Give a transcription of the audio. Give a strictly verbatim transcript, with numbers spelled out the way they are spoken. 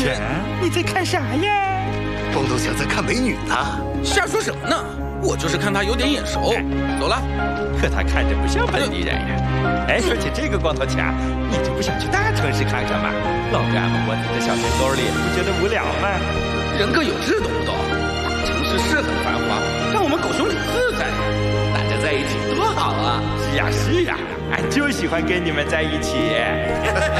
呀，你在看啥呀？ 光头强在看美女呢。 瞎说什么呢？我就是看他有点眼熟。走了。 可他看着不像本地人呀。哎，说起这个光头强，你就不想去大城市看看吗？老干部窝在这小山沟里，不觉得无聊吗？ 人各有志，懂不懂？大城市是很繁华，但我们狗熊里自在，大家在一起多好啊！ 是呀是呀，俺就喜欢跟你们在一起。